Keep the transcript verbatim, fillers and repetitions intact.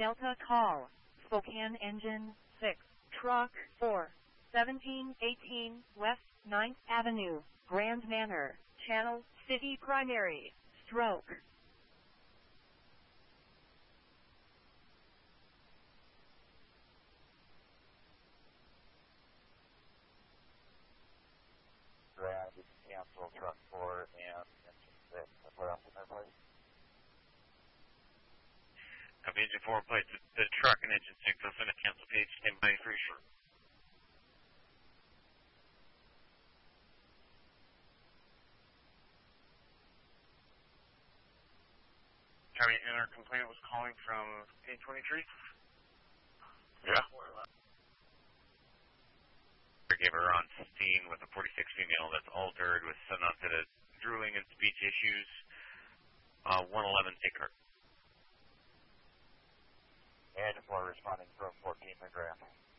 Delta call. Spokane engine six. Truck four. seventeen eighteen West ninth Avenue, Grand Manor, Channel, City Primary, Stroke. Grand, you can cancel truck four and engine six. What else in there, please? Copy engine four, plate the, the truck and engine six. I'll send a cancel page. Stand by for your short. Copy, and our complainant was calling from A twenty-three? Yeah. We gave her on scene with a forty-six female that's altered with some onset drooling and speech issues. Uh, one eleven take her. And four responding from fourteen McGrath.